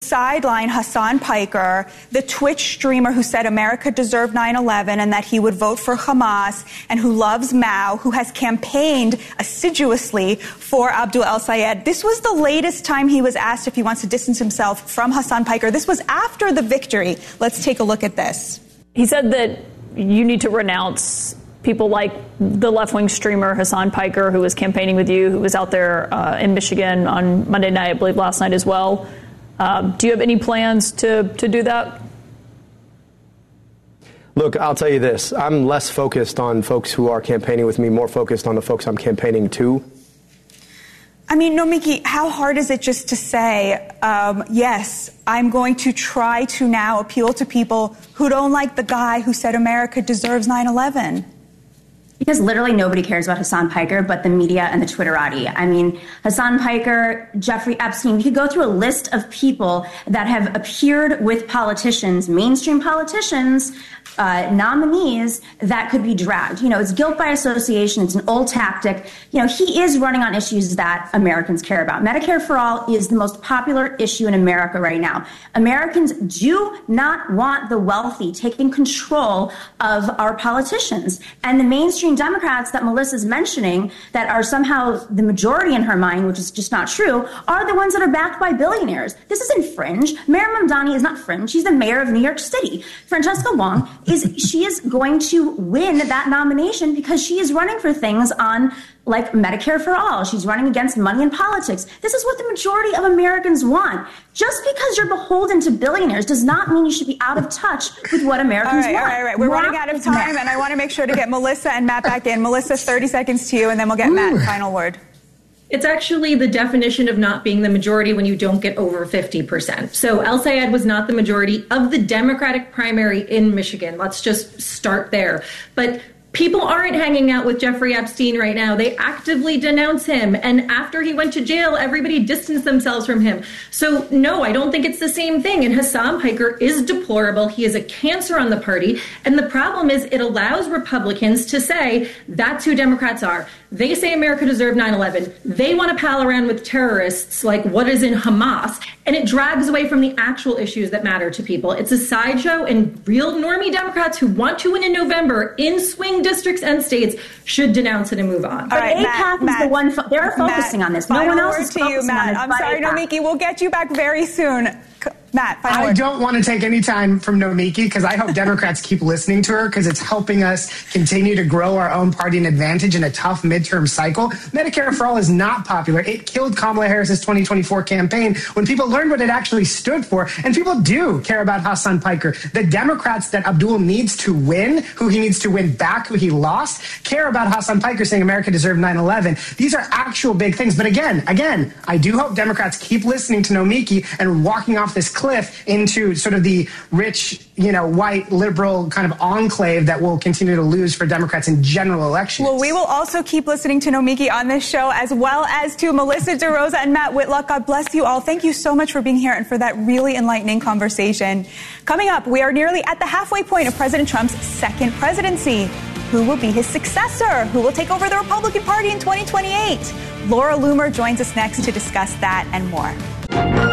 sideline Hassan Piker, the Twitch streamer who said America deserved 9/11 and that he would vote for Hamas, and who loves Mao, who has campaigned assiduously for Abdul El-Sayed. This was the latest time he was asked if he wants to distance himself from Hassan Piker. This was after the victory. Let's take a look at this. He said that you need to renounce people like the left-wing streamer Hassan Piker, who was campaigning with you, who was out there in Michigan on Monday night, I believe last night as well. Do you have any plans to do that? Look, I'll tell you this. I'm less focused on folks who are campaigning with me, more focused on the folks I'm campaigning to. I mean, Nomiki, how hard is it just to say, yes, I'm going to try to now appeal to people who don't like the guy who said America deserves 9/11? Because literally nobody cares about Hassan Piker but the media and the Twitterati. I mean, Hassan Piker, Jeffrey Epstein, we could go through a list of people that have appeared with politicians, mainstream politicians, nominees that could be dragged. You know, it's guilt by association. It's an old tactic. You know, he is running on issues that Americans care about. Medicare for all is the most popular issue in America right now. Americans do not want the wealthy taking control of our politicians. And the mainstream Democrats that Melissa's mentioning that are somehow the majority in her mind, which is just not true, are the ones that are backed by billionaires. This isn't fringe. Mayor Mamdani is not fringe. She's the mayor of New York City. Francesca Wong she is going to win that nomination because she is running for things on like Medicare for all. She's running against money in politics. This is what the majority of Americans want. Just because you're beholden to billionaires does not mean you should be out of touch with what Americans want. All right. We're running out of time, and I want to make sure to get Melissa and Matt back in. Melissa, 30 seconds to you, and then we'll get Matt. Final word. It's actually the definition of not being the majority when you don't get over 50%. So El-Sayed was not the majority of the Democratic primary in Michigan. Let's just start there. But people aren't hanging out with Jeffrey Epstein right now. They actively denounce him. And after he went to jail, everybody distanced themselves from him. So no, I don't think it's the same thing. And Hassan Piker is deplorable. He is a cancer on the party. And the problem is it allows Republicans to say that's who Democrats are. They say America deserved 9/11. They want to pal around with terrorists like what is in Hamas. And it drags away from the actual issues that matter to people. It's a sideshow, and real normie Democrats who want to win in November in swing districts and states should denounce it and move on. But AIPAC is the one, they're focusing on this. No one else is focusing on this. I'm sorry, Nomiki, we'll get you back very soon. Matt, final word. I don't want to take any time from Nomiki because I hope Democrats keep listening to her because it's helping us continue to grow our own party and advantage in a tough midterm cycle. Medicare for all is not popular. It killed Kamala Harris's 2024 campaign when people learned what it actually stood for. And people do care about Hassan Piker. The Democrats that Abdul needs to win, who he needs to win back, who he lost, care about Hassan Piker saying America deserved 9/11. These are actual big things. But again, I do hope Democrats keep listening to Nomiki and walking off this cliff into sort of the rich, white liberal kind of enclave that will continue to lose for Democrats in general elections. Well, we will also keep listening to Nomiki on this show, as well as to Melissa DeRosa and Matt Whitlock. God bless you all. Thank you so much for being here and for that really enlightening conversation. Coming up, we are nearly at the halfway point of President Trump's second presidency. Who will be his successor? Who will take over the Republican Party in 2028? Laura Loomer joins us next to discuss that and more.